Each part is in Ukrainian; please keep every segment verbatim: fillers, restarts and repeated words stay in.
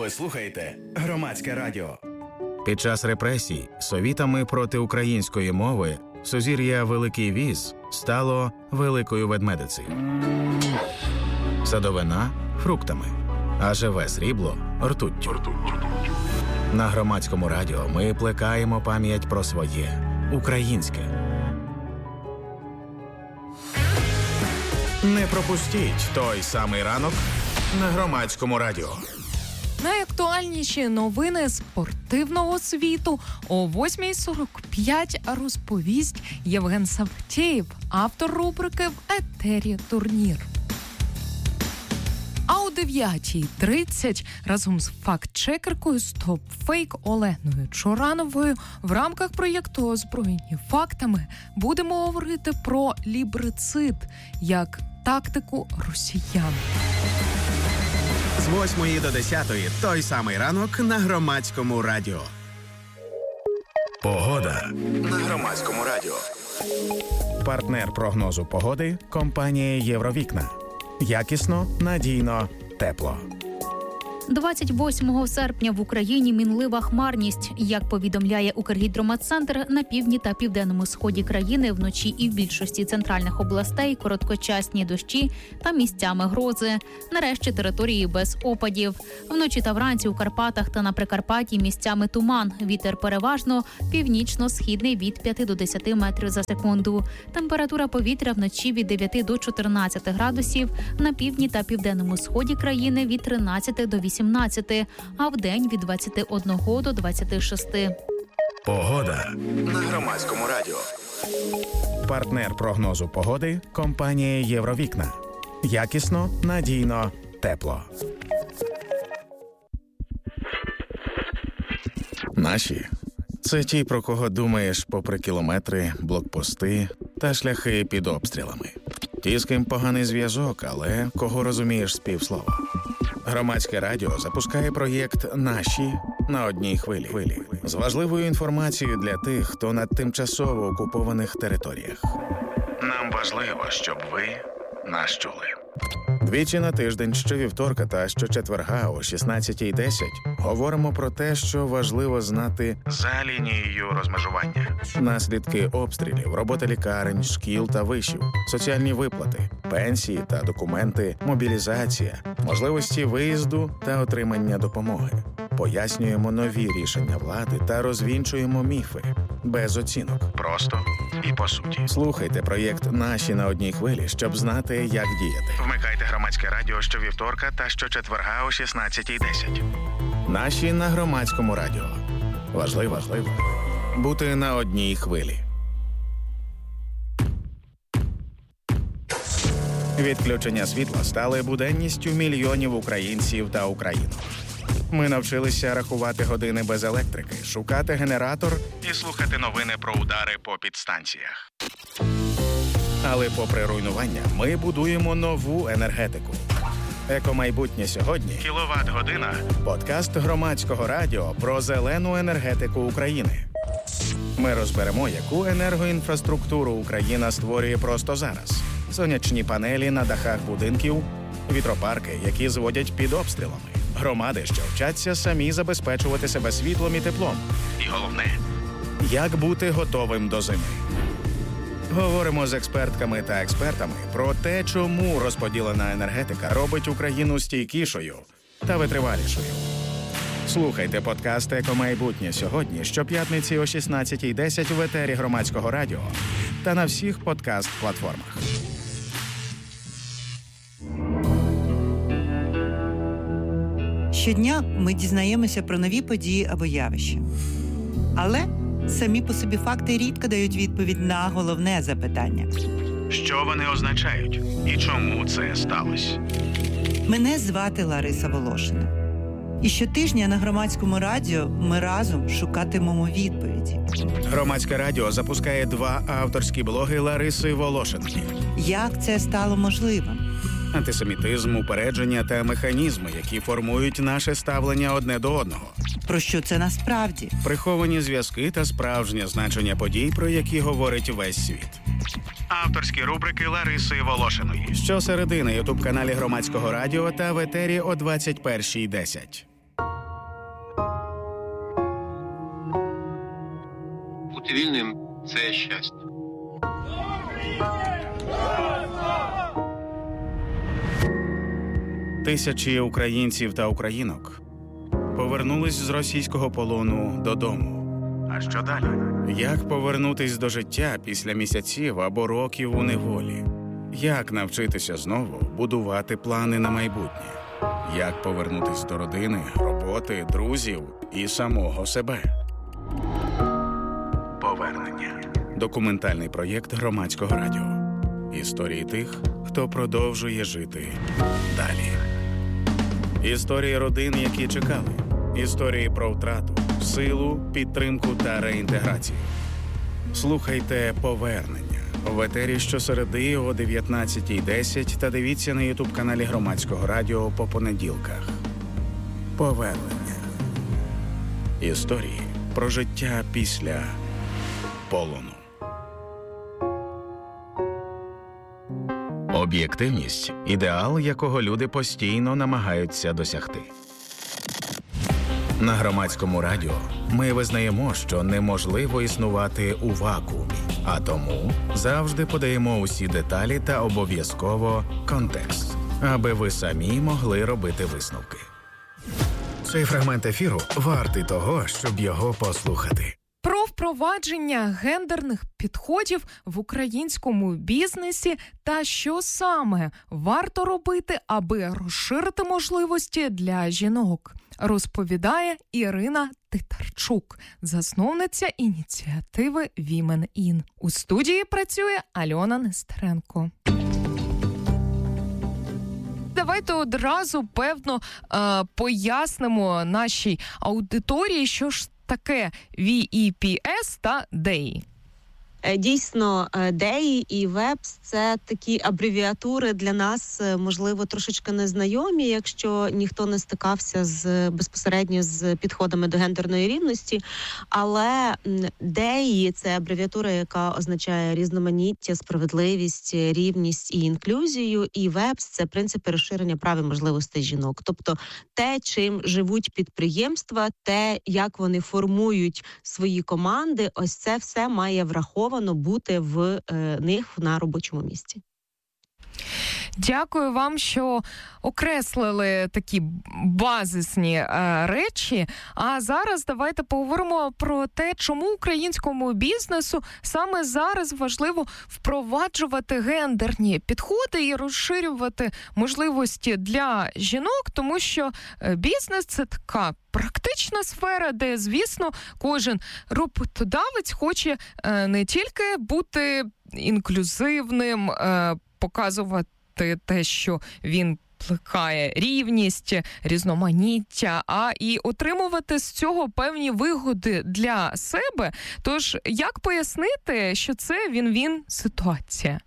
Ви слухаєте Громадське радіо. Під час репресій совітами проти української мови сузір'я Великий Віз стало Великою Ведмедицею. Садовина – фруктами, а живе срібло – ртуттю. На Громадському радіо ми плекаємо пам'ять про своє – українське. Не пропустіть той самий ранок на Громадському радіо. Найактуальніші новини спортивного світу о восьмій сорок п'ять розповість Євген Савтєєв, автор рубрики «В етері турнір». А о дев'ятій тридцять разом з факт-чекеркою «Стоп Фейк» Оленою Чорановою в рамках проєкту «Озброєні фактами» будемо говорити про лібрицид як тактику росіян. З восьмої до десятої той самий ранок на Громадському радіо. Погода На Громадському радіо. Партнер прогнозу погоди – компанія «Євровікна». Якісно, надійно, тепло. двадцять восьмого серпня в Україні мінлива хмарність. Як повідомляє Укргідрометцентр, на півдні та південному сході країни вночі і в більшості центральних областей короткочасні дощі та місцями грози. Нарешті території без опадів. Вночі та вранці у Карпатах та на Прикарпатті місцями туман. Вітер переважно північно-східний від п'яти до десяти метрів за секунду. Температура повітря вночі від дев'яти до чотирнадцяти градусів. На півдні та південному сході країни від тринадцяти до вісімнадцяти, а вдень від двадцяти одного до двадцяти шести. Погода На Громадському радіо. Партнер прогнозу погоди – компанія «Євровікна». Якісно, надійно, тепло. Наші – це ті, про кого думаєш попри кілометри, блокпости та шляхи під обстрілами. Ті, з ким поганий зв'язок, але кого розумієш з півслова. Громадське радіо запускає проєкт «Наші» на одній хвилі. З важливою інформацією для тих, хто на тимчасово окупованих територіях. Нам важливо, щоб ви нас чули. Двічі на тиждень, щовівторка та щочетверга о шістнадцятій десять говоримо про те, що важливо знати за лінією розмежування. Наслідки обстрілів, робота лікарень, шкіл та вишів, соціальні виплати, пенсії та документи, мобілізація, можливості виїзду та отримання допомоги. Пояснюємо нові рішення влади та розвінчуємо міфи. Без оцінок. Просто і по суті. Слухайте проєкт «Наші» на одній хвилі, щоб знати, як діяти. Вмикайте Громадське радіо щовівторка та щочетверга о шістнадцятій десять. «Наші» на Громадському радіо. Важливо, важливо бути на одній хвилі. Відключення світла стали буденністю мільйонів українців та українок. Ми навчилися рахувати години без електрики, шукати генератор і слухати новини про удари по підстанціях. Але попри руйнування, ми будуємо нову енергетику. Екомайбутнє сьогодні – кіловат-година. Подкаст Громадського радіо про зелену енергетику України. Ми розберемо, яку енергоінфраструктуру Україна створює просто зараз. Сонячні панелі на дахах будинків, вітропарки, які зводять під обстрілами. Громади, що вчаться самі забезпечувати себе світлом і теплом. І головне – як бути готовим до зими. Говоримо з експертками та експертами про те, чому розподілена енергетика робить Україну стійкішою та витривалішою. Слухайте подкаст «Екомайбутнє сьогодні» щоп'ятниці о шістнадцятій десять в етері Громадського радіо та на всіх подкаст-платформах. Щодня ми дізнаємося про нові події або явища. Але самі по собі факти рідко дають відповідь на головне запитання. Що вони означають? І чому це сталося? Мене звати Лариса Волошина. І щотижня на Громадському радіо ми разом шукатимемо відповіді. Громадське радіо запускає два авторські блоги Лариси Волошиної. Як це стало можливим? Антисемітизм, упередження та механізми, які формують наше ставлення одне до одного. Про що це насправді? Приховані зв'язки та справжнє значення подій, про які говорить весь світ. Авторські рубрики Лариси Волошиної. Щосереди на ютуб-каналі Громадського радіо та в етері о двадцять першій десять. Бути вільним – це щастя. Тисячі українців та українок повернулись з російського полону додому. А що далі? Як повернутись до життя після місяців або років у неволі? Як навчитися знову будувати плани на майбутнє? Як повернутись до родини, роботи, друзів і самого себе? Повернення. Документальний проєкт Громадського радіо. Історії тих, хто продовжує жити далі. Історії родин, які чекали. Історії про втрату, силу, підтримку та реінтеграцію. Слухайте «Повернення» в етері щосереди о дев'ятнадцятій десять та дивіться на ютуб-каналі Громадського радіо по понеділках. «Повернення». Історії про життя після полону. Об'єктивність – ідеал, якого люди постійно намагаються досягти. На Громадському радіо ми визнаємо, що неможливо існувати у вакуумі, а тому завжди подаємо усі деталі та обов'язково контекст, аби ви самі могли робити висновки. Цей фрагмент ефіру вартий того, щоб його послухати. Про впровадження гендерних підходів в українському бізнесі та що саме варто робити, аби розширити можливості для жінок, розповідає Ірина Титарчук, засновниця ініціативи Women In. У студії працює Альона Нестеренко. Давайте одразу, певно, пояснимо нашій аудиторії, що ж таке ві і пі ес та деї. Дійсно, деї і вебс – це такі абревіатури для нас, можливо, трошечки незнайомі, якщо ніхто не стикався з безпосередньо з підходами до гендерної рівності. Але деї – це абревіатура, яка означає різноманіття, справедливість, рівність і інклюзію. І вебс – це принципи розширення прав і можливостей жінок. Тобто те, чим живуть підприємства, те, як вони формують свої команди, ось це все має враховано бути в е, них на робочому місці. Дякую вам, що окреслили такі базисні е, речі. А зараз давайте поговоримо про те, чому українському бізнесу саме зараз важливо впроваджувати гендерні підходи і розширювати можливості для жінок, тому що бізнес – це така практична сфера, де, звісно, кожен роботодавець хоче е, не тільки бути інклюзивним, е, показувати те, що він плекає рівність, різноманіття, а і отримувати з цього певні вигоди для себе. Тож, як пояснити, що це він-він ситуація?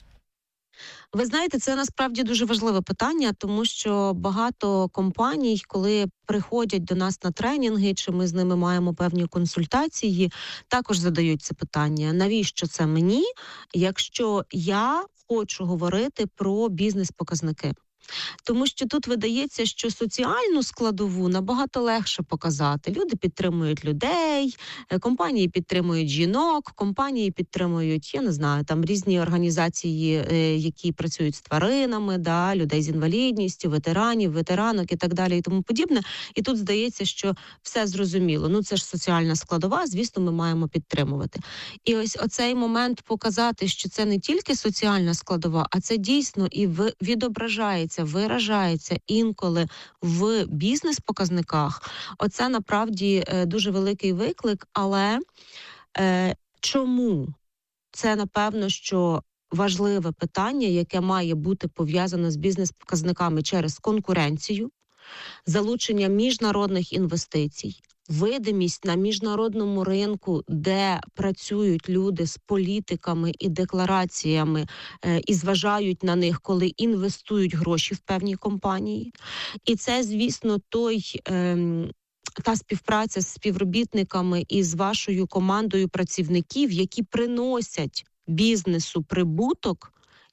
Ви знаєте, це насправді дуже важливе питання, тому що багато компаній, коли приходять до нас на тренінги, чи ми з ними маємо певні консультації, також задають це питання. Навіщо це мені, якщо я хочу говорити про бізнес-показники? Тому що тут видається, що соціальну складову набагато легше показати. Люди підтримують людей, компанії підтримують жінок, компанії підтримують, я не знаю, там різні організації, які працюють з тваринами, да, людей з інвалідністю, ветеранів, ветеранок і так далі і тому подібне. І тут здається, що все зрозуміло. Ну це ж соціальна складова, звісно, ми маємо підтримувати. І ось оцей момент показати, що це не тільки соціальна складова, а це дійсно і відображається, виражається інколи в бізнес-показниках. Оце, направді, дуже великий виклик. Але е, чому? Це, напевно, що важливе питання, яке має бути пов'язане з бізнес-показниками через конкуренцію, залучення міжнародних інвестицій, видимість на міжнародному ринку, де працюють люди з політиками і деклараціями е, і зважають на них, коли інвестують гроші в певні компанії. І це, звісно, той... Е, та співпраця з співробітниками і з вашою командою працівників, які приносять бізнесу прибуток,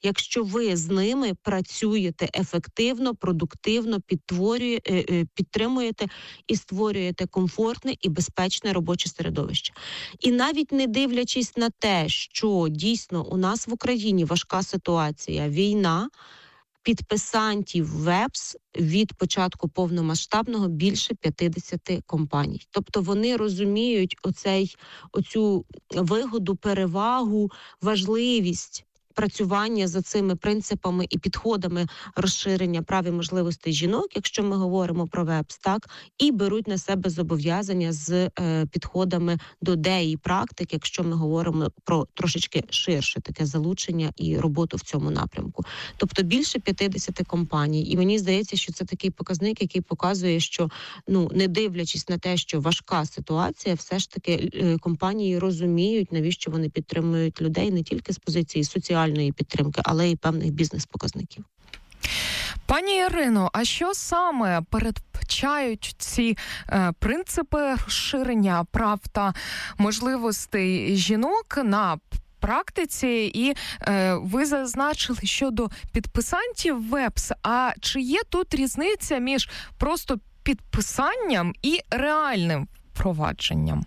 якщо ви з ними працюєте ефективно, продуктивно, підтворюєте, підтримуєте і створюєте комфортне і безпечне робоче середовище. І навіть не дивлячись на те, що дійсно у нас в Україні важка ситуація, війна, підписантів ВЕПС від початку повномасштабного більше п'ятдесят компаній. Тобто вони розуміють оцей, оцю вигоду, перевагу, важливість працювання за цими принципами і підходами розширення прав і можливостей жінок, якщо ми говоримо про ВЕПС, так, і беруть на себе зобов'язання з е, підходами до деї практик, якщо ми говоримо про трошечки ширше таке залучення і роботу в цьому напрямку. Тобто більше п'ятдесят компаній. І мені здається, що це такий показник, який показує, що, ну, не дивлячись на те, що важка ситуація, все ж таки е, компанії розуміють, навіщо вони підтримують людей не тільки з позиції соціальної підтримки, але й певних бізнес-показників. Пані Ірино, а що саме передбачають ці е, принципи розширення прав та можливостей жінок на практиці? І е, ви зазначили щодо підписантів ВЕПС, а чи є тут різниця між просто підписанням і реальним впровадженням?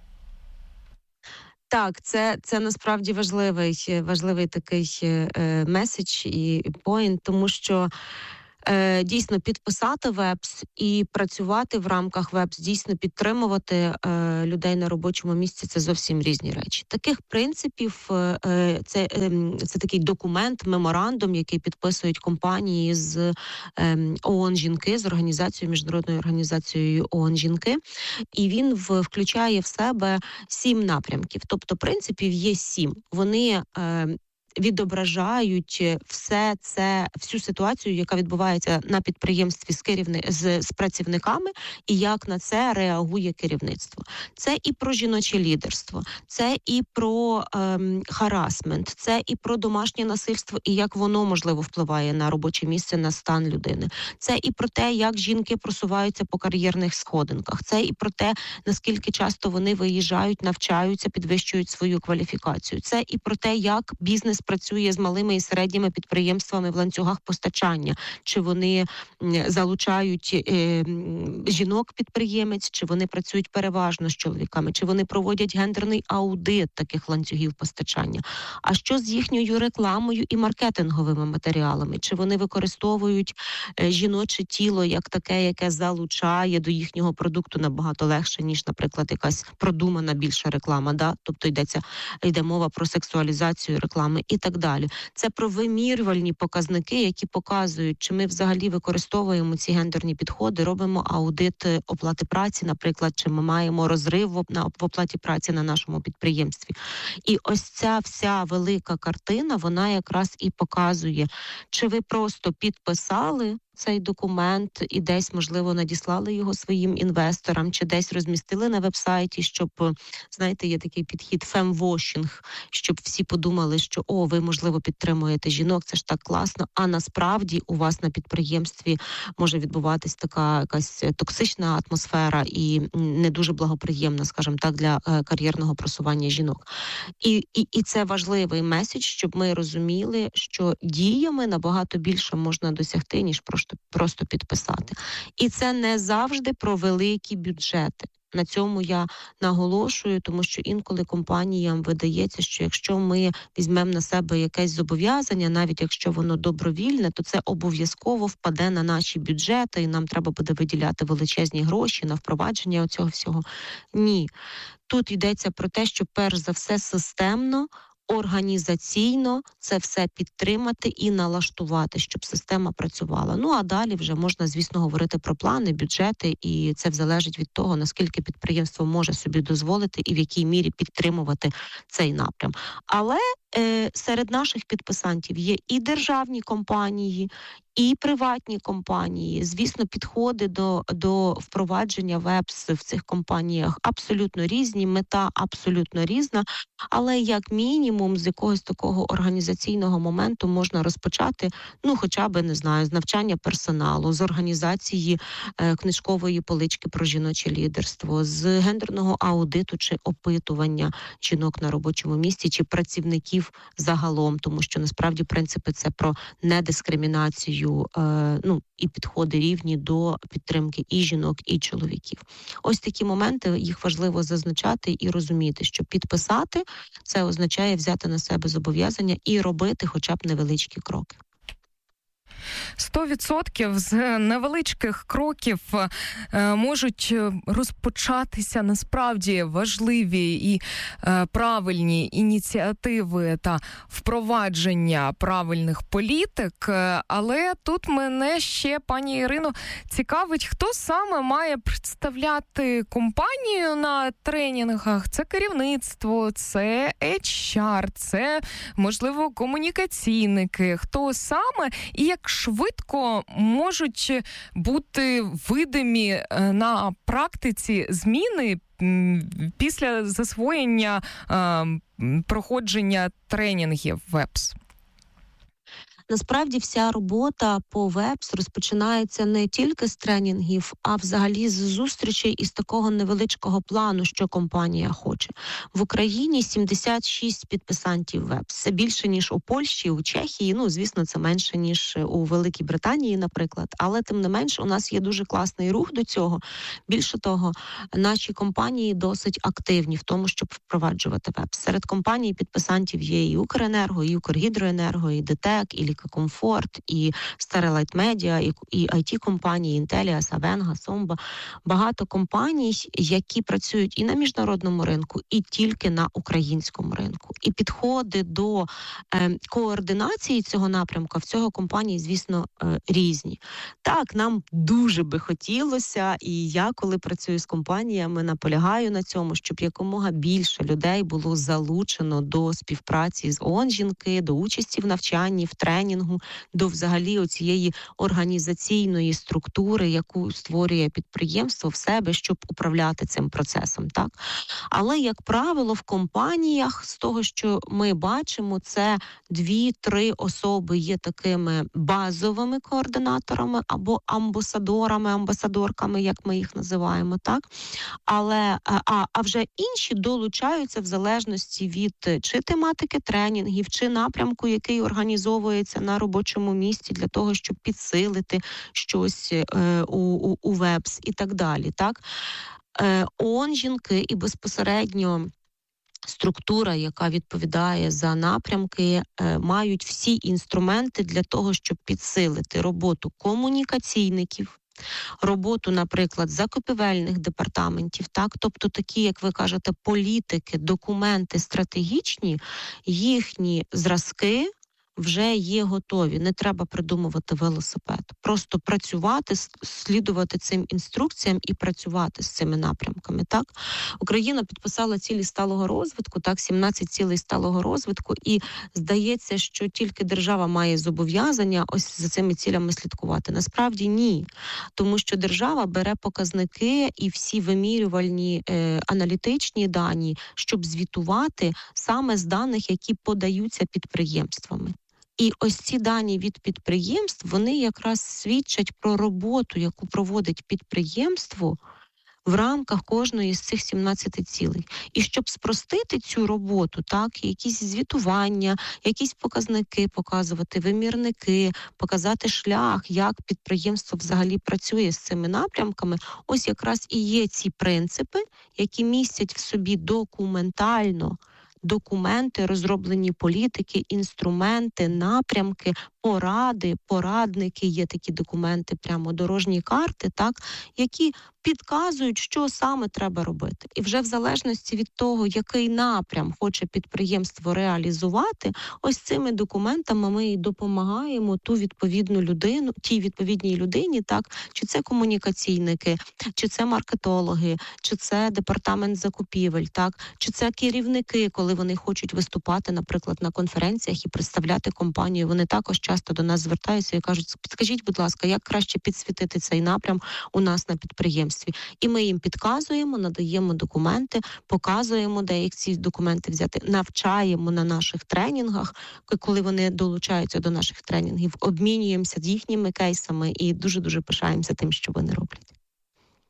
Так, це, це насправді важливий, важливий такий е, меседж і поінт, тому що е, дійсно підписати ВЕПС і працювати в рамках ВЕПС, дійсно підтримувати е, людей на робочому місці – це зовсім різні речі. Таких принципів е, це, е, це такий документ, меморандум, який підписують компанії з е, ООН «Жінки», з організацією, міжнародною організацією ООН «Жінки», і він в, включає в себе сім напрямків. Тобто принципів є сім. Вони е, відображають все це, всю ситуацію, яка відбувається на підприємстві з керівни... з, з працівниками, і як на це реагує керівництво. Це і про жіноче лідерство, це і про ем, харасмент, це і про домашнє насильство, і як воно, можливо, впливає на робоче місце, на стан людини. Це і про те, як жінки просуваються по кар'єрних сходинках. Це і про те, наскільки часто вони виїжджають, навчаються, підвищують свою кваліфікацію. Це і про те, як бізнес працює з малими і середніми підприємствами в ланцюгах постачання, чи вони залучають е, жінок-підприємець, чи вони працюють переважно з чоловіками, чи вони проводять гендерний аудит таких ланцюгів постачання. А що з їхньою рекламою і маркетинговими матеріалами? Чи вони використовують е, жіноче тіло як таке, яке залучає до їхнього продукту набагато легше, ніж, наприклад, якась продумана більша реклама, да? Тобто йдеться, йде мова про сексуалізацію реклами і так далі. Це про вимірювальні показники, які показують, чи ми взагалі використовуємо ці гендерні підходи, робимо аудит оплати праці, наприклад, чи ми маємо розрив в оплаті праці на нашому підприємстві. І ось ця вся велика картина, вона якраз і показує, чи ви просто підписали цей документ і десь, можливо, надіслали його своїм інвесторам, чи десь розмістили на вебсайті, щоб, знаєте, є такий підхід фемвошінг, щоб всі подумали, що, о, ви, можливо, підтримуєте жінок, це ж так класно, а насправді у вас на підприємстві може відбуватись така якась токсична атмосфера і не дуже благоприємна, скажімо так, для е, кар'єрного просування жінок. І, і, і це важливий меседж, щоб ми розуміли, що діями набагато більше можна досягти, ніж просто просто підписати. І це не завжди про великі бюджети. На цьому я наголошую, тому що інколи компаніям видається, що якщо ми візьмемо на себе якесь зобов'язання, навіть якщо воно добровільне, то це обов'язково впаде на наші бюджети, і нам треба буде виділяти величезні гроші на впровадження цього всього. Ні. Тут йдеться про те, що перш за все системно, організаційно це все підтримати і налаштувати, щоб система працювала. Ну, а далі вже можна, звісно, говорити про плани, бюджети, і це залежить від того, наскільки підприємство може собі дозволити і в якій мірі підтримувати цей напрям. Але е, серед наших підписантів є і державні компанії, і приватні компанії. Звісно, підходи до, до впровадження ВЕПС в цих компаніях абсолютно різні, мета абсолютно різна, але як мінімум з якогось такого організаційного моменту можна розпочати, ну, хоча б, не знаю, з навчання персоналу, з організації е, книжкової полички про жіноче лідерство, з гендерного аудиту чи опитування жінок на робочому місці, чи працівників працівників загалом, тому що насправді принципи це про недискримінацію, е, ну і підходи рівні до підтримки і жінок, і чоловіків. Ось такі моменти, їх важливо зазначати і розуміти, що підписати – це означає взяти на себе зобов'язання і робити хоча б невеличкі кроки. Сто відсотків з невеличких кроків е, можуть розпочатися насправді важливі і е, правильні ініціативи та впровадження правильних політик. Але тут мене ще, пані Ірино, цікавить, хто саме має представляти компанію на тренінгах. Це керівництво, це ейч ар, це, можливо, комунікаційники. Хто саме і як швидко можуть бути видимі на практиці зміни після засвоєння проходження тренінгів вебс? Насправді вся робота по вебс розпочинається не тільки з тренінгів, а взагалі з зустрічей із такого невеличкого плану, що компанія хоче. В Україні сімдесят шість підписантів вебс. Це більше, ніж у Польщі, у Чехії. Ну, звісно, це менше, ніж у Великій Британії, наприклад. Але, тим не менш, у нас є дуже класний рух до цього. Більше того, наші компанії досить активні в тому, щоб впроваджувати вебс. Серед компаній-підписантів є і Укренерго, і Укргідроенерго, і ДТЕК, і Комфорт, і Starlight Media, і, і ай ті-компанії, Інтелія, Савенга, Сомба. Багато компаній, які працюють і на міжнародному ринку, і тільки на українському ринку. І підходи до е, координації цього напрямку в цього компанії, звісно, е, різні. Так, нам дуже би хотілося, і я, коли працюю з компаніями, наполягаю на цьому, щоб якомога більше людей було залучено до співпраці з ООН жінки, до участі в навчанні, в тренінгу, до взагалі оцієї організаційної структури, яку створює підприємство в себе, щоб управляти цим процесом, так? Але, як правило, в компаніях, з того, що ми бачимо, це дві-три особи є такими базовими координаторами або амбасадорами, амбасадорками, як ми їх називаємо, так? Але, а, а вже інші долучаються в залежності від чи тематики тренінгів, чи напрямку, який організовується на робочому місці для того, щоб підсилити щось е, у, у, у вебс і так далі. Так? Е, ООН жінки і безпосередньо структура, яка відповідає за напрямки, е, мають всі інструменти для того, щоб підсилити роботу комунікаційників, роботу, наприклад, закупівельних департаментів, так, тобто такі, як ви кажете, політики, документи стратегічні, їхні зразки вже є готові. Не треба придумувати велосипед. Просто працювати, слідувати цим інструкціям і працювати з цими напрямками. Так? Україна підписала цілі сталого розвитку, так, сімнадцять цілей сталого розвитку, і здається, що тільки держава має зобов'язання ось за цими цілями слідкувати. Насправді ні. Тому що держава бере показники і всі вимірювальні е, аналітичні дані, щоб звітувати саме з даних, які подаються підприємствами. І ось ці дані від підприємств, вони якраз свідчать про роботу, яку проводить підприємство в рамках кожної з цих сімнадцяти цілей. І щоб спростити цю роботу, так, якісь звітування, якісь показники показувати, вимірники, показати шлях, як підприємство взагалі працює з цими напрямками, ось якраз і є ці принципи, які містять в собі документально документи, розроблені політики, інструменти, напрямки, поради, порадники, є такі документи, прямо дорожні карти, так, які підказують, що саме треба робити. І вже в залежності від того, який напрям хоче підприємство реалізувати, ось цими документами ми і допомагаємо ту відповідну людину, тій відповідній людині, так, чи це комунікаційники, чи це маркетологи, чи це департамент закупівель, так, чи це керівники, коли вони хочуть виступати, наприклад, на конференціях і представляти компанію, вони також часто до нас звертаються і кажуть: підкажіть, будь ласка, як краще підсвітити цей напрям у нас на підприємстві. І ми їм підказуємо, надаємо документи, показуємо, де їх ці документи взяти, навчаємо на наших тренінгах, коли вони долучаються до наших тренінгів, обмінюємося з їхніми кейсами і дуже-дуже пишаємося тим, що вони роблять.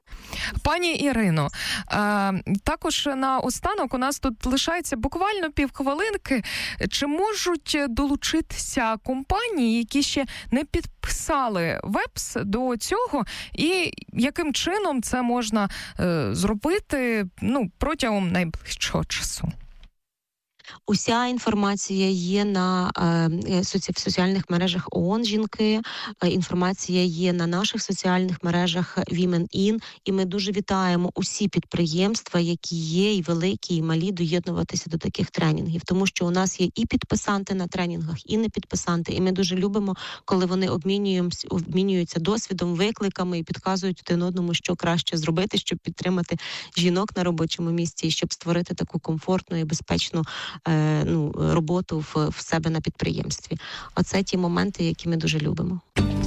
Пані Ірино, також на останок у нас тут лишається буквально півхвилинки. Чи можуть долучитися компанії, які ще не підписали ВЕПС до цього, і яким чином це можна зробити, ну, протягом найближчого часу? Уся інформація є на е, в соціальних мережах ООН «Жінки», е, інформація є на наших соціальних мережах Women In, і ми дуже вітаємо усі підприємства, які є, і великі, і малі, доєднуватися до таких тренінгів, тому що у нас є і підписанти на тренінгах, і не підписанти, і ми дуже любимо, коли вони обмінюються, обмінюються досвідом, викликами і підказують один одному, що краще зробити, щоб підтримати жінок на робочому місці і щоб створити таку комфортну і безпечну ну, роботу в, в себе на підприємстві. Оце ті моменти, які ми дуже любимо.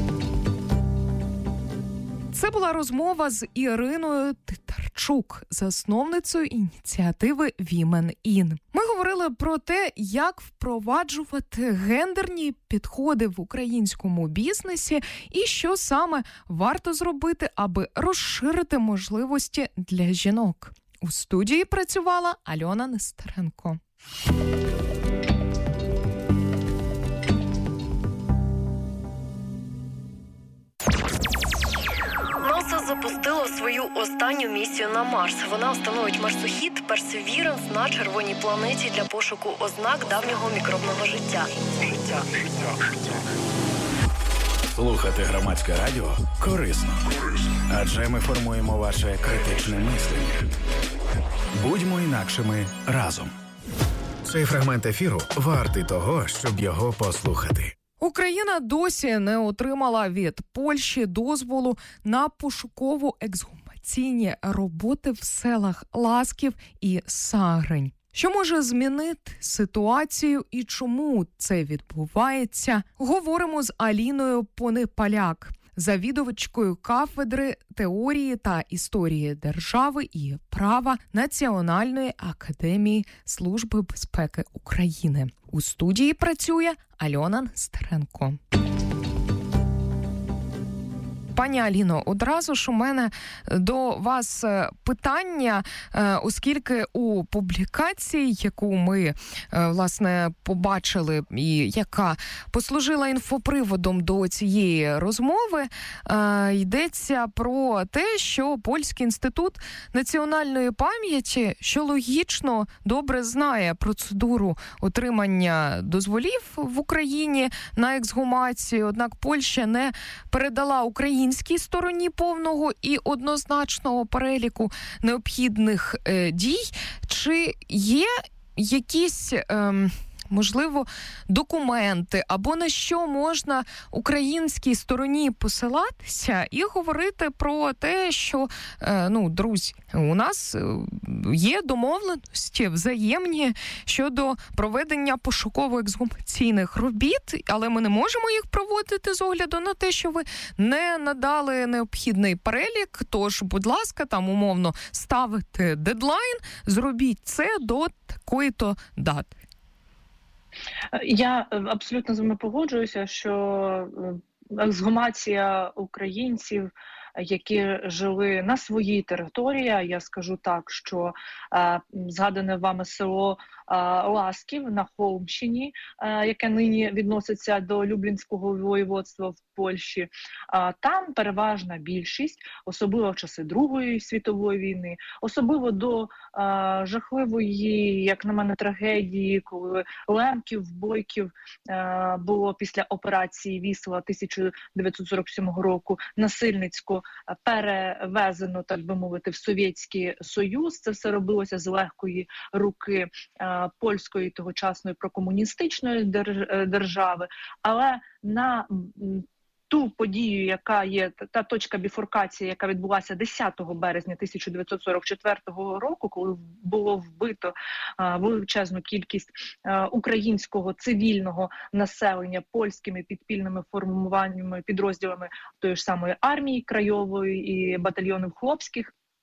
Це була розмова з Іриною Титарчук, засновницею ініціативи Women In. Ми говорили про те, як впроваджувати гендерні підходи в українському бізнесі і що саме варто зробити, аби розширити можливості для жінок. У студії працювала Альона Нестеренко. НАСА запустило свою останню місію на Марс. Вона встановить марсохід Perseverance на червоній планеті для пошуку ознак давнього мікробного життя. Життя. Слухати громадське радіо корисно. Адже ми формуємо ваше критичне мислення. Будьмо інакшими разом. Цей фрагмент ефіру вартий того, щоб його послухати. Україна досі не отримала від Польщі дозволу на пошуково-ексгумаційні роботи в селах Ласків і Сагрень. Що може змінити ситуацію і чому це відбувається, говоримо з Аліною Понипаляк, завідувачкою кафедри теорії та історії держави і права Національної академії Служби безпеки України. У студії працює Альона Нестеренко. Пані Аліно, одразу ж у мене до вас питання, оскільки у публікації, яку ми, власне, побачили і яка послужила інфоприводом до цієї розмови, йдеться про те, що Польський інститут національної пам'яті, що логічно добре знає процедуру отримання дозволів в Україні на ексгумацію, однак Польща не передала Україні українській стороні повного і однозначного переліку необхідних е, дій, чи є якісь, е, можливо, документи, або на що можна українській стороні посилатися і говорити про те, що, е, ну, друзі, у нас є домовленості взаємні щодо проведення пошуково-ексгумаційних робіт, але ми не можемо їх проводити з огляду на те, що ви не надали необхідний перелік, тож, будь ласка, там умовно ставите дедлайн, зробіть це до такої-то дати. Я абсолютно з вами погоджуюся, що ексгумація українців, які жили на своїй території, я скажу так, що е, згадане вами село е, Ласків на Холмщині, е, яке нині відноситься до Люблінського воєводства в Польщі, е, там переважна більшість, особливо в часи Другої світової війни, особливо до е, жахливої, як на мене, трагедії, коли Лемків, Бойків е, було після операції Вісла тисяча дев'ятсот сорок сьомого року насильницько перевезено, так би мовити, в Совєтський Союз. Це все робилося з легкої руки е, польської тогочасної прокомуністичної держави. Але на ту подію, яка є, та точка біфуркації, яка відбулася десятого березня тисяча дев'ятсот сорок четвертого року, коли було вбито а, величезну кількість а, українського цивільного населення польськими підпільними формуваннями, підрозділами тої ж самої армії краєвої і батальйонів хлопських,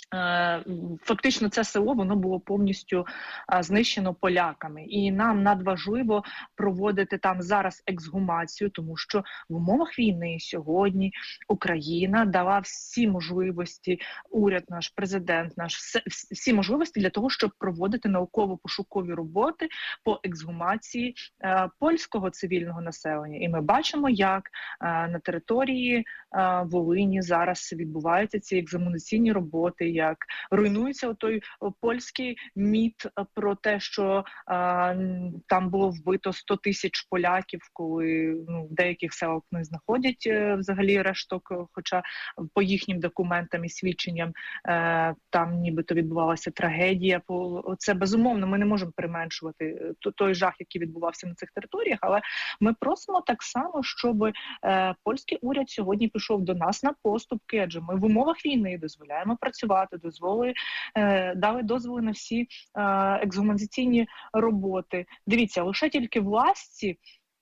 Фактично це село, воно було повністю знищено поляками. І нам надважливо проводити там зараз ексгумацію, тому що в умовах війни сьогодні Україна дала всі можливості, уряд наш, президент наш, все, всі можливості для того, щоб проводити науково-пошукові роботи по ексгумації е, польського цивільного населення. І ми бачимо, як е, на території е, Волині зараз відбуваються ці ексгумаційні роботи, як руйнується той польський міт про те, що а, там було вбито сто тисяч поляків, коли ну, в деяких селах не знаходять е, взагалі решток, хоча по їхнім документам і свідченням е, там нібито відбувалася трагедія. Це безумовно, ми не можемо применшувати той жах, який відбувався на цих територіях, але ми просимо так само, щоб е, польський уряд сьогодні пішов до нас на поступки, адже ми в умовах війни дозволяємо працювати, дозволи, е, дали дозволи на всі е, ексгумаційні роботи. Дивіться, лише тільки в Ласці,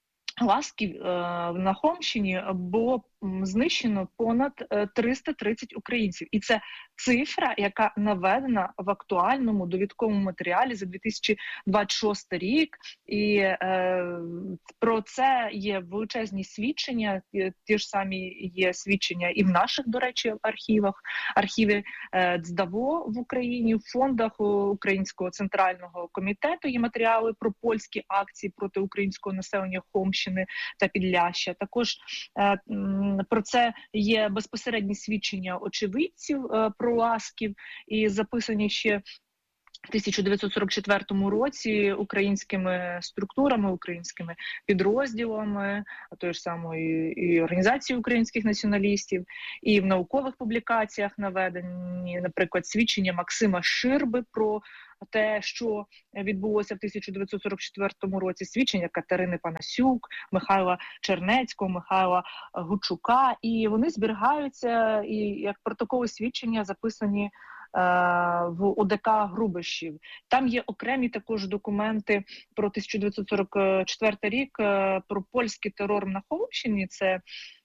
Ласки е, на Хомщині було знищено понад триста тридцять українців. І це цифра, яка наведена в актуальному довідковому матеріалі за дві тисячі двадцять шостий рік. І е, про це є величезні свідчення, ті ж самі є свідчення і в наших, до речі, архівах. Архіви е, ДЗДАВО в Україні, в фондах Українського центрального комітету є матеріали про польські акції проти українського населення Хомщини та Підляща. Також е, про це є безпосередні свідчення очевидців е, про Ласків і записані ще в тисяча дев'ятсот сорок четвертому році українськими структурами, українськими підрозділами, а тої ж самої і організації українських націоналістів, і в наукових публікаціях наведені, наприклад, свідчення Максима Ширби про те, що відбулося в тисяча дев'ятсот сорок четвертому році, свідчення Катерини Панасюк, Михайла Чернецького, Михайла Гучука, і вони зберігаються, і як протоколи свідчення записані в ОДК Грубишів. Там є окремі також документи про тисяча дев'ятсот сорок четвертий рік, про польський терор на Хомщині. Це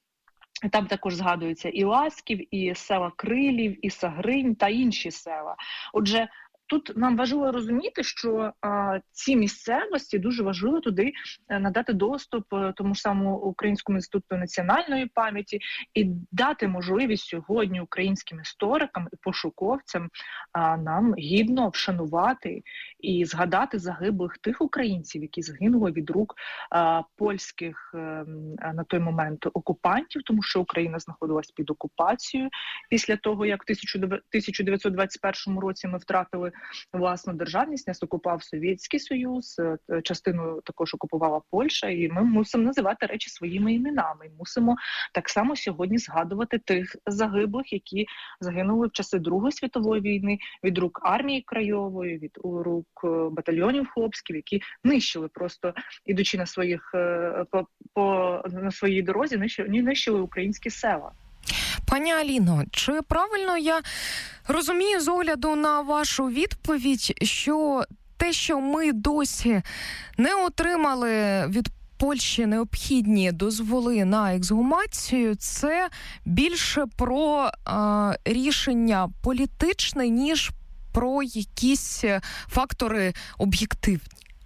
там також згадується і Ласків, і села Крилів, і Сагринь та інші села. Отже, тут нам важливо розуміти, що а, ці місцевості дуже важливо туди надати доступ тому ж самому Українському інституту національної пам'яті і дати можливість сьогодні українським історикам і пошуковцям а, нам гідно вшанувати і згадати загиблих тих українців, які загинули від рук а, польських а, на той момент окупантів, тому що Україна знаходилась під окупацією після того, як в тисяча дев'ятсот двадцять першому році ми втратили власну державність, нас окупував Совєтський Союз, частину також окупувала Польща, і ми мусимо називати речі своїми іменами. І мусимо так само сьогодні згадувати тих загиблих, які загинули в часи Другої світової війни від рук армії Крайової, від рук батальйонів хлопських, які нищили просто, ідучи на своїх по, по на своїй дорозі, нищили, нищили українські села. Пані Аліно, чи правильно я розумію з огляду на вашу відповідь, що те, що ми досі не отримали від Польщі необхідні дозволи на ексгумацію, це більше про е, рішення політичне, ніж про якісь фактори об'єктивні?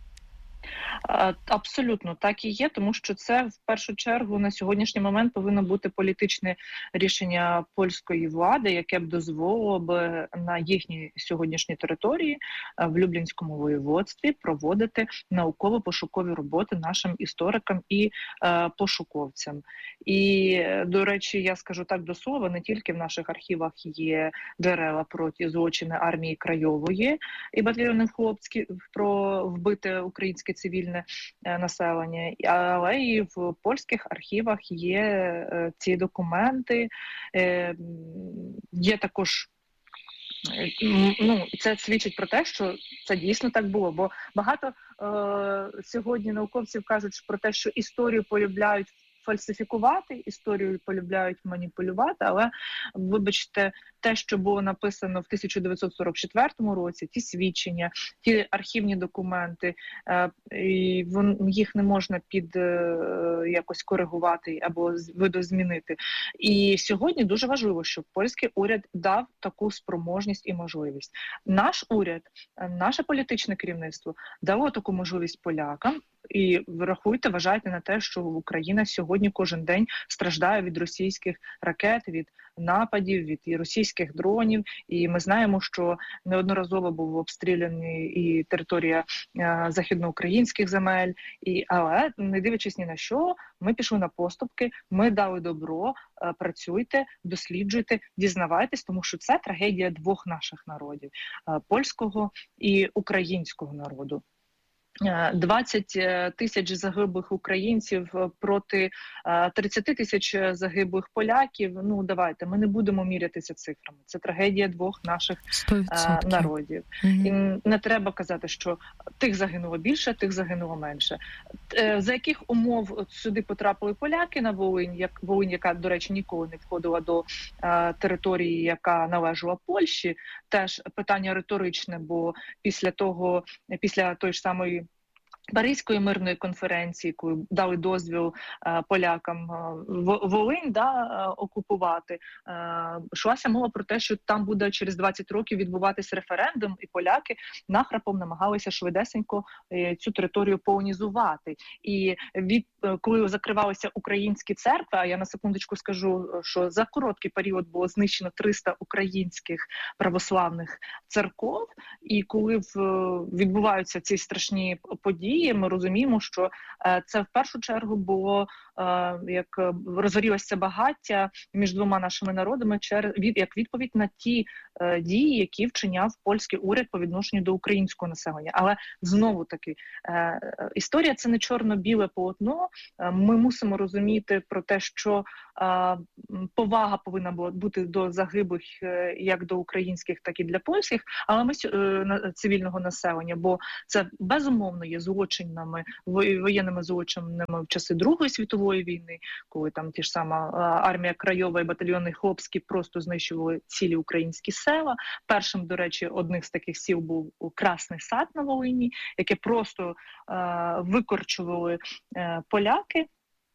Абсолютно так і є, тому що це в першу чергу на сьогоднішній момент повинно бути політичне рішення польської влади, яке б дозволило б на їхній сьогоднішній території в Люблінському воєводстві проводити науково-пошукові роботи нашим історикам і е, пошуковцям. І, до речі, я скажу так до слова, не тільки в наших архівах є джерела про ті злочини армії Крайової і батальйонів хлопських про вбите українське цивільне населення, але і в польських архівах є ці документи, є також, ну, це свідчить про те, що це дійсно так було, бо багато е, сьогодні науковців кажуть про те, що історію полюбляють фальсифікувати, історію полюбляють маніпулювати, але, вибачте, те, що було написано в тисяча дев'ятсот сорок четвертому році, ті свідчення, ті архівні документи, і їх не можна під якось коригувати або видозмінити. І сьогодні дуже важливо, щоб польський уряд дав таку спроможність і можливість. Наш уряд, наше політичне керівництво дало таку можливість полякам. І врахуйте, вважайте на те, що Україна сьогодні кожен день страждає від російських ракет, від нападів, від російських дронів. І ми знаємо, що неодноразово був обстріляний і територія е, західноукраїнських земель. І, але, не дивлячись ні на що, ми пішли на поступки, ми дали добро, е, працюйте, досліджуйте, дізнавайтесь, тому що це трагедія двох наших народів е, – польського і українського народу. двадцять тисяч загиблих українців проти тридцять тисяч загиблих поляків. Ну, давайте, ми не будемо мірятися цифрами. Це трагедія двох наших сто відсотків народів. Mm-hmm. І не треба казати, що тих загинуло більше, тих загинуло менше. За яких умов сюди потрапили поляки на Волинь, як Волинь, яка, до речі, ніколи не входила до території, яка належала Польщі, теж питання риторичне, бо після того, після тої ж самої Паризької мирної конференції, коли дали дозвіл е, полякам е, Волинь да, е, окупувати, е, йшлася мова про те, що там буде через двадцять років відбуватися референдум, і поляки нахрапом намагалися швидесенько е, цю територію полонізувати. І від, е, коли закривалися українські церкви, а я на секундочку скажу, що за короткий період було знищено триста українських православних церков, і коли в, відбуваються ці страшні події, ми розуміємо, що це в першу чергу було як розгорілося багаття між двома нашими народами через від як відповідь на ті дії, які вчиняв польський уряд по відношенню до українського населення. Але знову таки історія це не чорно-біле полотно. Ми мусимо розуміти про те, що повага повинна була бути до загиблих як до українських, так і для польських, але ми цивільного населення, бо це безумовно є злочинами, воєнними злочинами в часи Другої світової війни, коли там ті ж сама армія Крайова і батальйони Хлопські просто знищували цілі українські села. Першим, до речі, одних з таких сіл був Красний Сад на Волині, яке просто е, викорчували е, поляки.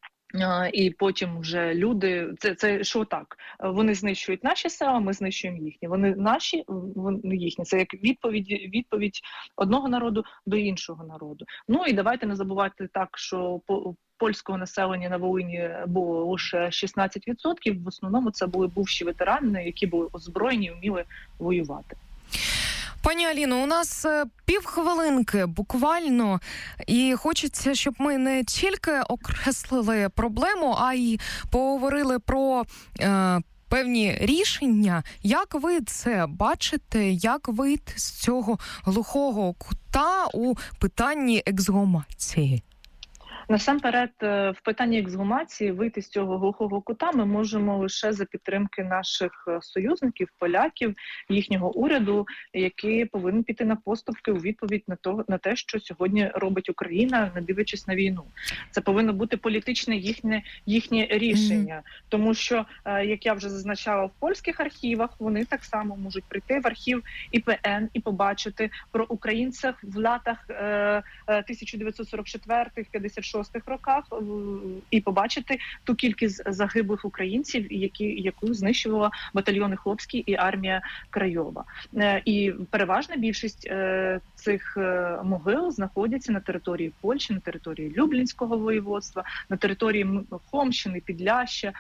І потім вже люди, це, це що так, вони знищують наші села, ми знищуємо їхні. Вони наші, вони їхні. Це як відповідь, відповідь одного народу до іншого народу. Ну і давайте не забувати так, що по польського населення на Волині було лише шістнадцять відсотків. В основному це були бувші ветерани, які були озброєні і вміли воювати. Пані Аліно, у нас півхвилинки буквально, і хочеться, щоб ми не тільки окреслили проблему, а й поговорили про е, певні рішення. Як ви це бачите, як вийти з цього глухого кута у питанні ексгумації? Насамперед, в питанні ексгумації вийти з цього глухого кута ми можемо лише за підтримки наших союзників, поляків, їхнього уряду, які повинні піти на поступки у відповідь на то, на те, що сьогодні робить Україна, не дивлячись на війну. Це повинно бути політичне їхнє, їхнє рішення. Mm-hmm. Тому що, як я вже зазначала, в польських архівах вони так само можуть прийти в архів І Пе Ен і побачити про українців в латах тисяча дев'ятсот сорок четвертий - п'ятдесят шостий роках і побачити ту кількість загиблих українців, які яку знищувала батальйони Хлопські і армія Крайова. І переважна більшість цих могил знаходяться на території Польщі, на території Люблінського воєводства, на території Хомщини, Підляща,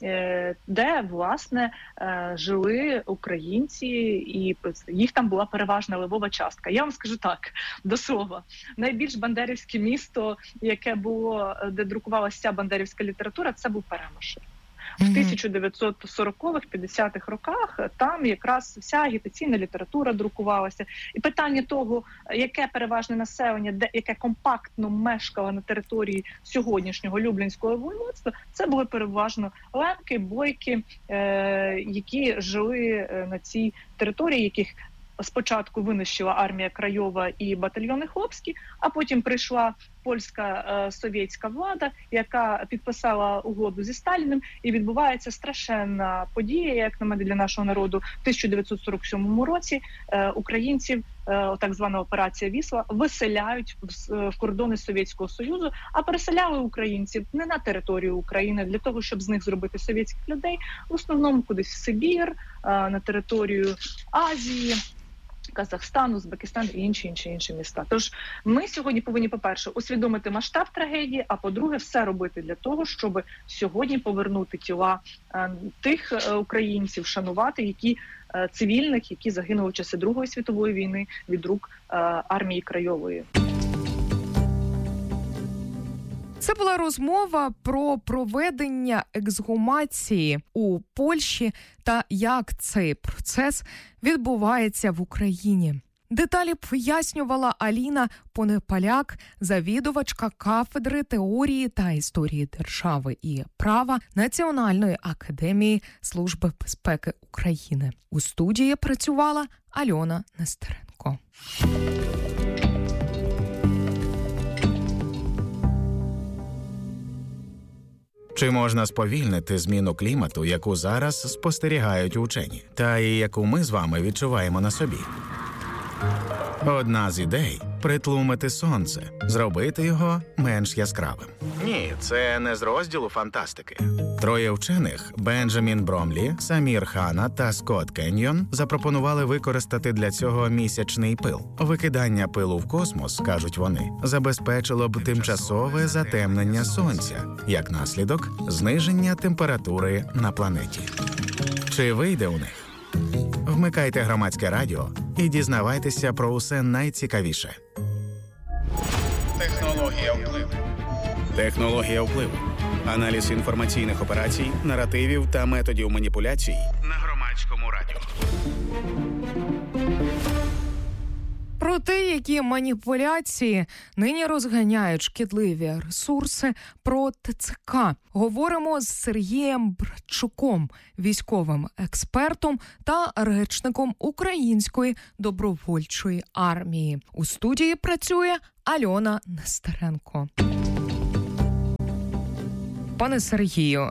де, власне, жили українці, і їх там була переважна левова частка. Я вам скажу так, до слова, найбільш бандерівське місто, яке було, де друкувалася ця бандерівська література, це був Перемишль. В тисяча дев'ятсот сорокових - п'ятдесятих роках там якраз вся агітаційна література друкувалася. І питання того, яке переважне населення, де, яке компактно мешкало на території сьогоднішнього Люблінського воєводства, це були переважно лемки, бойки, е- які жили на цій території, яких спочатку винищила армія Крайова і батальйони хлопські, а потім прийшла польська е, совєтська влада, яка підписала угоду зі Сталіним, і відбувається страшенна подія, як на мене, для нашого народу. В тисяча дев'ятсот сорок сьомому році е, українців, е, так звана операція Вісла, виселяють в, в кордони Совєтського Союзу, а переселяли українців не на територію України, для того, щоб з них зробити совєтських людей, в основному кудись в Сибір, е, на територію Азії, Казахстан, Узбекистан і інші, інші, інші міста. Тож ми сьогодні повинні, по-перше, усвідомити масштаб трагедії, а по-друге, все робити для того, щоб сьогодні повернути тіла е, тих е, українців, шанувати, які е, цивільних, які загинули в часи Другої світової війни від рук е, армії Крайової. Це була розмова про проведення ексгумації у Польщі та як цей процес відбувається в Україні. Деталі пояснювала Аліна Понепаляк, завідувачка кафедри теорії та історії держави і права Національної академії Служби безпеки України. У студії працювала Альона Нестеренко. Чи можна сповільнити зміну клімату, яку зараз спостерігають учені, та і яку ми з вами відчуваємо на собі? Одна з ідей – притлумити сонце, зробити його менш яскравим. Ні, це не з розділу фантастики. Троє вчених – Бенджамін Бромлі, Самір Хана та Скотт Кеньйон – запропонували використати для цього місячний пил. Викидання пилу в космос, кажуть вони, забезпечило б тимчасове затемнення сонця, як наслідок – зниження температури на планеті. Чи вийде у них? Вмикайте Громадське радіо і дізнавайтеся про усе найцікавіше. Технологія впливу. Технологія впливу. Аналіз інформаційних операцій, наративів та методів маніпуляцій на Громадському радіо. Про те, які маніпуляції нині розганяють шкідливі ресурси, про ТЦК говоримо з Сергієм Братчуком, військовим експертом та речником Української добровольчої армії. У студії працює Альона Нестеренко. Пане Сергію,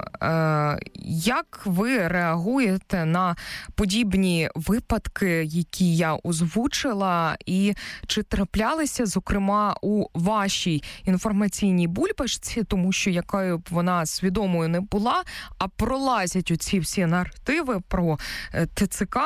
як ви реагуєте на подібні випадки, які я озвучила, і чи траплялися, зокрема, у вашій інформаційній бульбашці, тому що якою б вона свідомою не була, а пролазять оці всі наративи про ТЦК,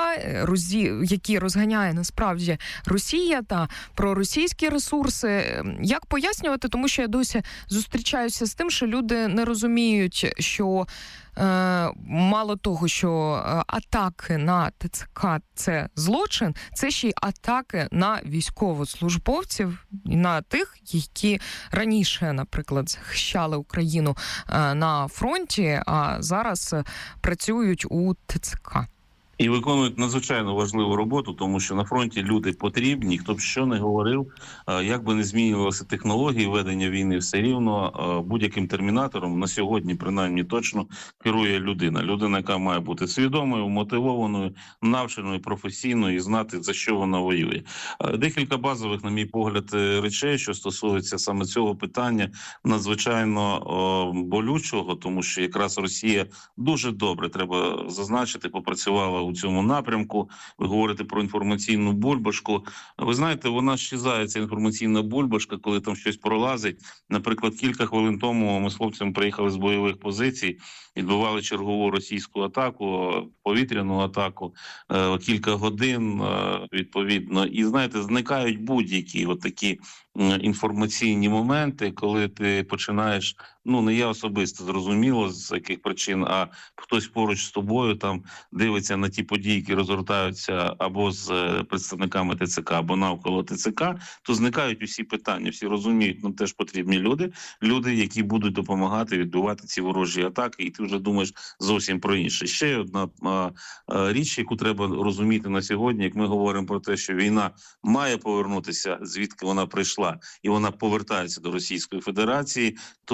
які розганяє насправді Росія, та про російські ресурси. Як пояснювати, тому що я досі зустрічаюся з тим, що люди не розуміють, розуміють, що е, мало того, що атаки на ТЦК – це злочин, це ще й атаки на військовослужбовців, на тих, які раніше, наприклад, захищали Україну е, на фронті, а зараз працюють у ТЦК. І виконують надзвичайно важливу роботу, тому що на фронті люди потрібні, хто б що не говорив, як би не змінювалися технології ведення війни, все рівно будь-яким термінатором на сьогодні, принаймні, точно керує людина. Людина, яка має бути свідомою, мотивованою, навченою, професійною і знати, за що вона воює. Декілька базових, на мій погляд, речей, що стосуються саме цього питання, надзвичайно болючого, тому що якраз Росія дуже добре, треба зазначити, попрацювала у цьому напрямку. Ви говорите про інформаційну бульбашку. Ви знаєте, вона щезає, ця інформаційна бульбашка, коли там щось пролазить. Наприклад, кілька хвилин тому ми з хлопцями приїхали з бойових позицій, відбивали чергову російську атаку, повітряну атаку, кілька годин, відповідно. І, знаєте, зникають будь-які от такі інформаційні моменти, коли ти починаєш, ну, не я особисто, зрозуміло, з яких причин, а хтось поруч з тобою там дивиться на ті події, які розгортаються або з представниками ТЦК, або навколо ТЦК, то зникають усі питання. Всі розуміють, нам теж потрібні люди, люди, які будуть допомагати відбивати ці ворожі атаки, і ти вже думаєш зовсім про інше. Ще одна а, а, річ, яку треба розуміти на сьогодні, як ми говоримо про те, що війна має повернутися, звідки вона прийшла, і вона повертається до Російської Федерації, то сьогодні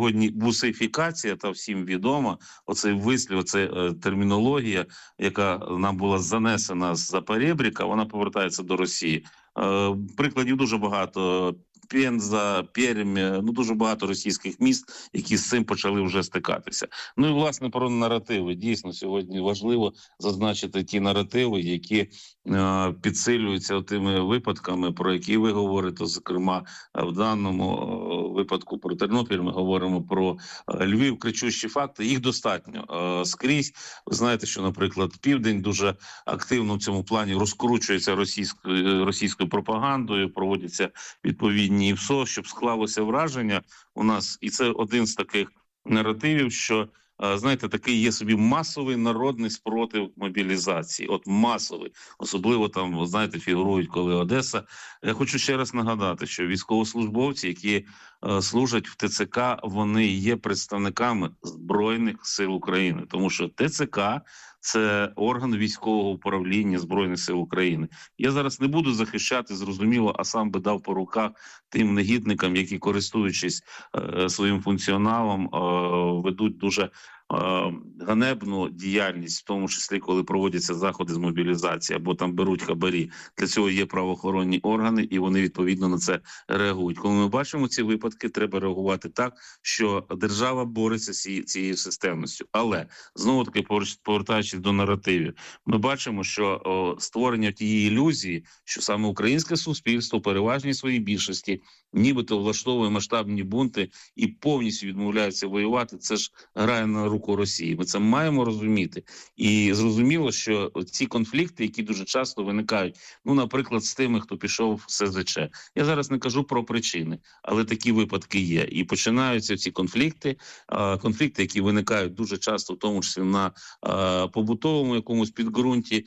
сьогодні бусифікація, та всім відома, оцей вислів, оця е, термінологія, яка нам була занесена з-за перебріка, вона повертається до Росії. Е, прикладів дуже багато. Пенза, Пермь, ну дуже багато російських міст, які з цим почали вже стикатися. Ну і власне про наративи. Дійсно, сьогодні важливо зазначити ті наративи, які е, підсилюються тими випадками, про які ви говорите. Зокрема, в даному е, випадку про Тернопіль ми говоримо про е, Львів, кричущі факти. Їх достатньо е, скрізь. Ви знаєте, що, наприклад, Південь дуже активно в цьому плані розкручується російською, російською пропагандою, проводяться відповідні і все, щоб склалося враження у нас, і це один з таких наративів, що, знаєте, такий є собі масовий народний спротив мобілізації. От масовий. Особливо там, знаєте, фігурують, коли Одеса. Я хочу ще раз нагадати, що військовослужбовці, які е, служать в ТЦК, вони є представниками Збройних сил України. Тому що ТЦК – це орган військового управління Збройних сил України. Я зараз не буду захищати, зрозуміло, а сам би дав по руках тим негідникам, які, користуючись е, своїм функціоналом, е, ведуть дуже ганебну діяльність, в тому числі, коли проводяться заходи з мобілізації або там беруть хабарі. Для цього є правоохоронні органи, і вони відповідно на це реагують. Коли ми бачимо ці випадки, треба реагувати так, що держава бореться з цією системністю. Але, знову-таки, повертаючись до наративів, ми бачимо, що о, створення тієї ілюзії, що саме українське суспільство, переважній своїй більшості, нібито влаштовує масштабні бунти і повністю відмовляється воювати, це ж грає на руку Росії. Ми це маємо розуміти. І зрозуміло, що ці конфлікти, які дуже часто виникають, ну, наприклад, з тими, хто пішов в СЗЧ. Я зараз не кажу про причини, але такі випадки є. І починаються ці конфлікти, конфлікти, які виникають дуже часто, в тому числі на побутовому якомусь підґрунті,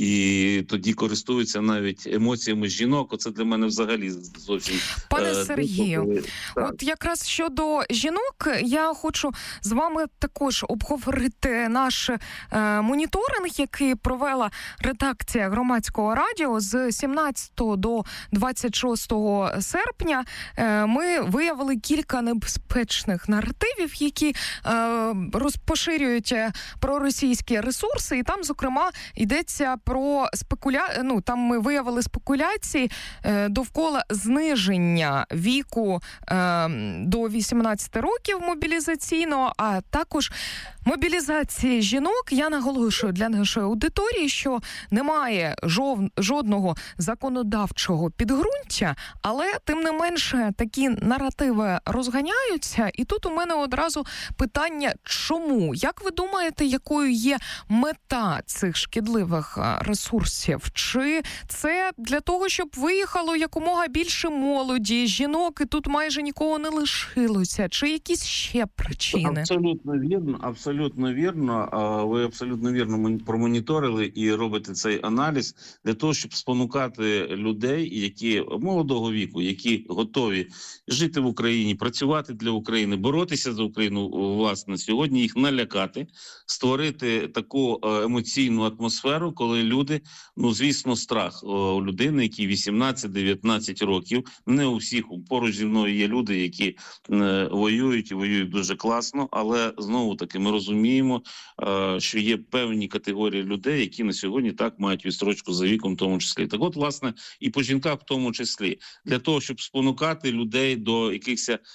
і тоді користуються навіть емоціями жінок. Оце для мене взагалі зовсім... Пане Сергію, от якраз щодо жінок, я хочу з вами також обговорити наш е, моніторинг, який провела редакція Громадського радіо з сімнадцятого до двадцять шостого серпня. Е, ми виявили кілька небезпечних наративів, які е, розпоширюють проросійські ресурси, і там, зокрема, йдеться про спекуля... ну, там ми виявили спекуляції е, довкола зниження віку е, до вісімнадцяти років мобілізаційного, а також мобілізації жінок. Я наголошую для нашої аудиторії, що немає жов... жодного законодавчого підґрунтя, але тим не менше такі наративи розганяються. І тут у мене одразу питання, чому? Як ви думаєте, якою є мета цих шкідливих ресурсів? Чи це для того, щоб виїхало якомога більше молоді, жінок, і тут майже нікого не лишилося? Чи якісь ще причини? Абсолютно вірно, абсолютно вірно. Ви абсолютно вірно промоніторили і робите цей аналіз для того, щоб спонукати людей, які молодого віку, які готові жити в Україні, працювати для України, боротися за Україну, власне, сьогодні їх налякати, створити таку емоційну атмосферу, коли люди, ну, звісно, страх у людини, які вісімнадцять-дев'ятнадцять років, не у всіх, поруч зі мною є люди, які е, воюють і воюють дуже класно, але знову-таки ми розуміємо, е, що є певні категорії людей, які на сьогодні так мають відстрочку за віком в тому числі. Так от, власне, і по жінках в тому числі. Для того, щоб спонукати людей до якихось е,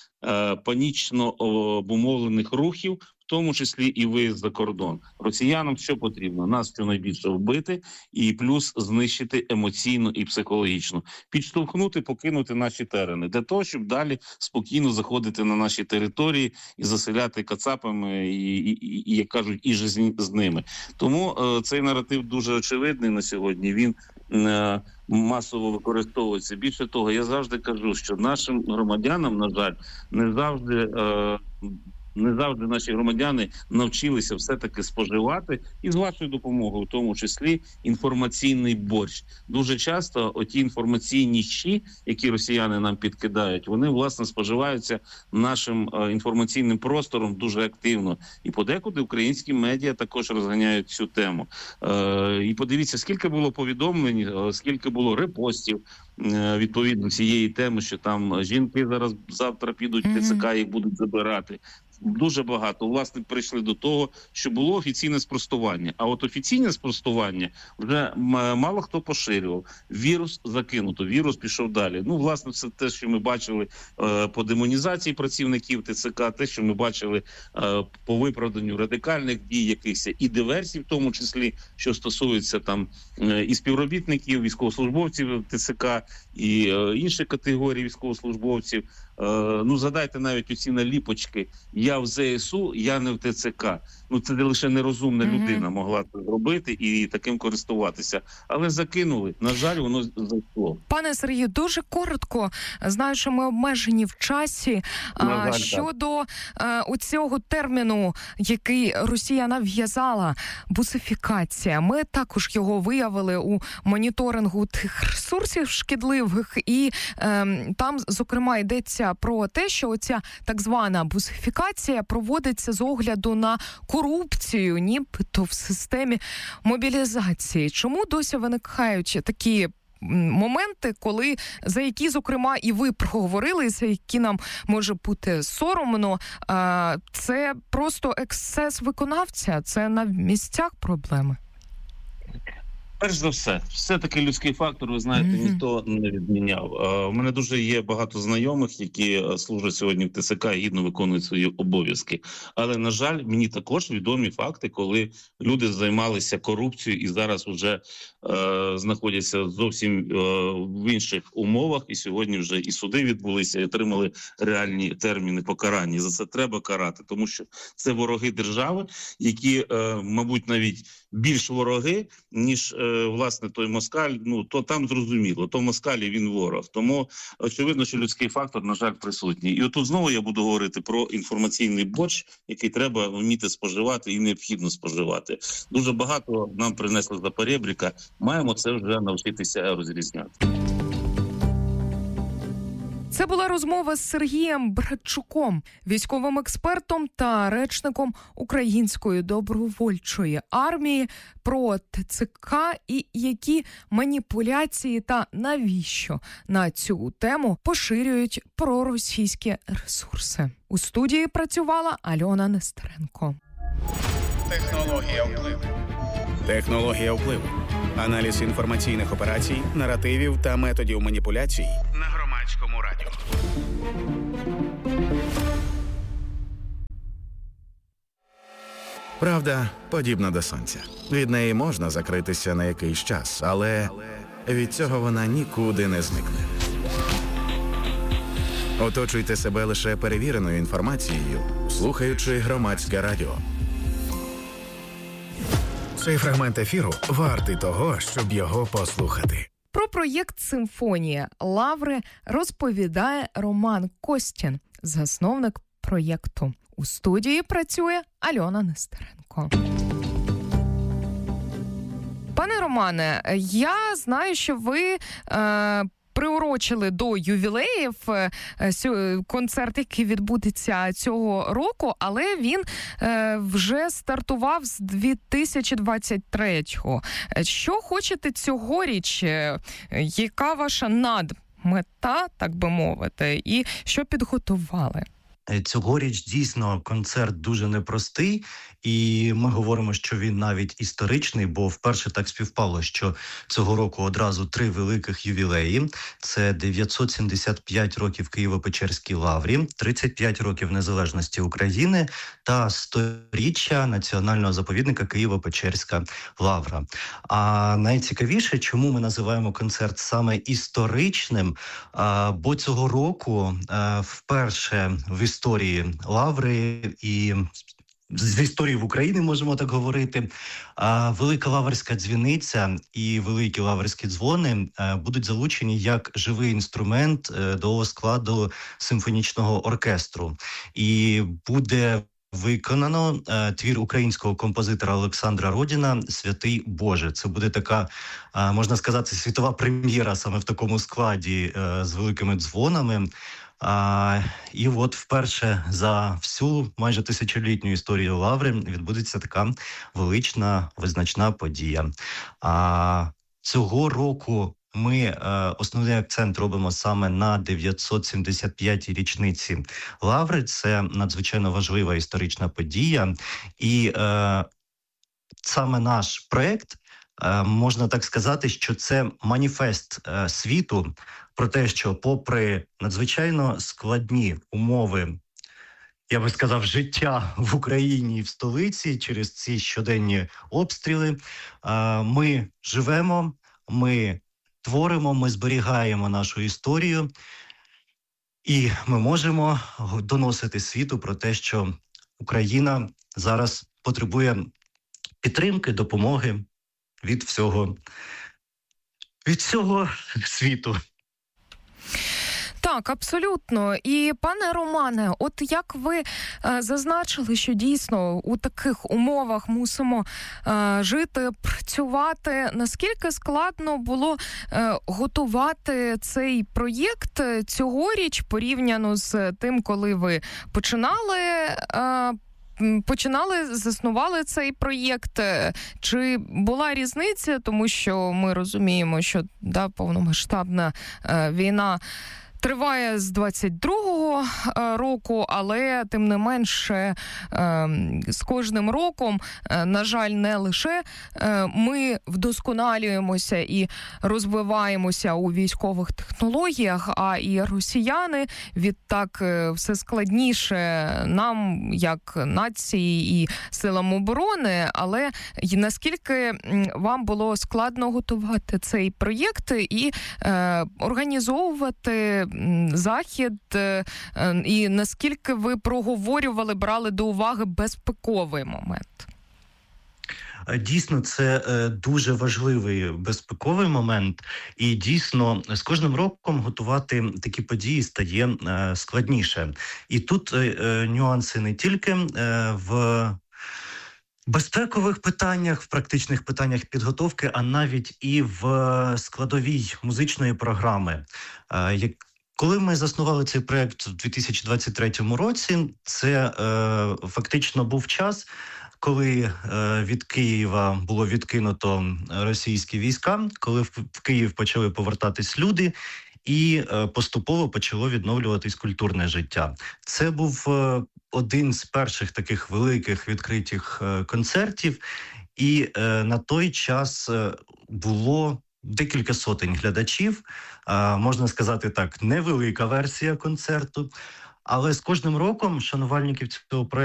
панічно обумовлених рухів, в тому числі і виїзд за кордон. Росіянам що потрібно? Нас щонайбільше вбити і плюс знищити емоційно і психологічно. Підштовхнути, покинути наші терени. Для того, щоб далі спокійно заходити на наші території і заселяти кацапами, і, і, і, і як кажуть, і ж з ними. Тому е, цей наратив дуже очевидний на сьогодні. Він е, масово використовується. Більше того, я завжди кажу, що нашим громадянам, на жаль, не завжди... Е, не завжди наші громадяни навчилися все-таки споживати, і з вашою допомогою, в тому числі, інформаційний борщ. Дуже часто оті інформаційні щі, які росіяни нам підкидають, вони, власне, споживаються нашим е, інформаційним простором дуже активно. І подекуди українські медіа також розганяють цю тему. Е, і подивіться, скільки було повідомлень, е, скільки було репостів, е, відповідно, цієї теми, що там жінки зараз завтра підуть в ТЦК, їх будуть забирати. Дуже багато, власне, прийшли до того, що було офіційне спростування. А от офіційне спростування вже мало хто поширював. Вірус закинуто, вірус пішов далі. Ну, власне, це те, що ми бачили е, по демонізації працівників ТЦК, те, що ми бачили е, по виправданню радикальних дій якихось і диверсій, в тому числі, що стосується там е, і співробітників, військовослужбовців ТЦК, і е, інших категорій військовослужбовців. Е, ну, згадайте навіть оці наліпочки «Я в ЗСУ, я не в ТЦК». Ну, це лише нерозумна mm-hmm. людина могла це зробити і таким користуватися. Але закинули. На жаль, воно зайшло. Пане Сергію, дуже коротко. Знаю, що ми обмежені в часі. На жаль, щодо так. оцього терміну, який Росія нав'язала, бусифікація. Ми також його виявили у моніторингу тих ресурсів шкідливих. І е, там, зокрема, йдеться про те, що оця так звана бусифікація проводиться з огляду на корупцію, нібито в системі мобілізації. Чому досі виникають такі моменти, коли, за які, зокрема, і ви проговорили, за які нам може бути соромно, це просто ексцес виконавця, це на місцях проблеми? Перш за все, все-таки людський фактор, ви знаєте, mm-hmm. ніхто не відміняв. У мене дуже є багато знайомих, які служать сьогодні в ТЦК і гідно виконують свої обов'язки. Але, на жаль, мені також відомі факти, коли люди займалися корупцією і зараз вже е, знаходяться зовсім е, в інших умовах. І сьогодні вже і суди відбулися, і отримали реальні терміни покарання. За це треба карати, тому що це вороги держави, які, е, мабуть, навіть більш вороги, ніж, е, власне, той москаль, ну, то там зрозуміло, то москалі він ворог. Тому очевидно, що людський фактор, на жаль, присутній. І отут знову я буду говорити про інформаційний борщ, який треба вміти споживати і необхідно споживати. Дуже багато нам принесли за поребрика, маємо це вже навчитися розрізняти. Це була розмова з Сергієм Братчуком, військовим експертом та речником Української добровольчої армії, про ТЦК і які маніпуляції та навіщо на цю тему поширюють проросійські ресурси. У студії працювала Альона Нестеренко. Технологія впливу. Технологія впливу. Аналіз інформаційних операцій, наративів та методів маніпуляцій на Громадському радіо. Правда подібна до сонця. Від неї можна закритися на якийсь час, але від цього вона нікуди не зникне. Оточуйте себе лише перевіреною інформацією, слухаючи Громадське радіо. Цей фрагмент ефіру вартий того, щоб його послухати. Про проєкт «Симфонія Лаври» розповідає Роман Костін, засновник проєкту. У студії працює Альона Нестеренко. Пане Романе, я знаю, що ви е, приурочили до ювілеїв е, концерт, який відбудеться цього року, але він е, вже стартував з дві тисячі двадцять третього. Що хочете цьогоріч? Яка ваша надмета, так би мовити, і що підготували? Цьогоріч дійсно концерт дуже непростий, і ми говоримо, що він навіть історичний, бо вперше так співпало, що цього року одразу три великих ювілеї. Це дев'ятсот сімдесят п'ять років Києво-Печерській лаврі, тридцять п'ять років незалежності України та сторіччя національного заповідника Києво-Печерська лавра. А найцікавіше, чому ми називаємо концерт саме історичним, бо цього року вперше в історії лаври і з історії в Україні, можемо так говорити, велика лаврська дзвіниця і великі лаврські дзвони будуть залучені як живий інструмент до складу симфонічного оркестру. І буде виконано е, твір українського композитора Олександра Родіна «Святий Боже». Це буде така, е, можна сказати, світова прем'єра саме в такому складі е, з великими дзвонами. А, і от вперше за всю майже тисячолітню історію Лаври відбудеться така велична, визначна подія. А цього року ми е, основний акцент робимо саме на дев'ятсот сімдесят п'ятій річниці Лаври. Це надзвичайно важлива історична подія. І е, саме наш проєкт, е, можна так сказати, що це маніфест е, світу про те, що попри надзвичайно складні умови, я би сказав, життя в Україні і в столиці через ці щоденні обстріли, е, ми живемо, ми творимо, ми зберігаємо нашу історію, і ми можемо доносити світу про те, що Україна зараз потребує підтримки, допомоги від всього, від всього світу. Так, абсолютно. І, пане Романе, от як ви е, зазначили, що дійсно у таких умовах мусимо е, жити, працювати, наскільки складно було е, готувати цей проєкт цьогоріч порівняно з тим, коли ви починали е, Починали, заснували цей проєкт? Чи була різниця? Тому що ми розуміємо, що да, повномасштабна е, війна триває з двадцять другого року, але тим не менше з кожним роком, на жаль, не лише ми вдосконалюємося і розвиваємося у військових технологіях, а і росіяни відтак все складніше нам, як нації і силам оборони. Але наскільки вам було складно готувати цей проєкт і організовувати захід, і наскільки ви проговорювали, брали до уваги безпековий момент? Дійсно, це дуже важливий безпековий момент, і дійсно з кожним роком готувати такі події стає складніше. І тут нюанси не тільки в безпекових питаннях, в практичних питаннях підготовки, а навіть і в складовій музичної програми. Як Коли ми заснували цей проєкт в дві тисячі двадцять третьому році, це е, фактично був час, коли е, від Києва було відкинуто російські війська, коли в, в Київ почали повертатись люди, і е, поступово почало відновлюватись культурне життя. Це був е, один з перших таких великих відкритих е, концертів, і е, на той час е, було декілька сотень глядачів, а, можна сказати так, невелика версія концерту, але з кожним роком шанувальників цього проєкту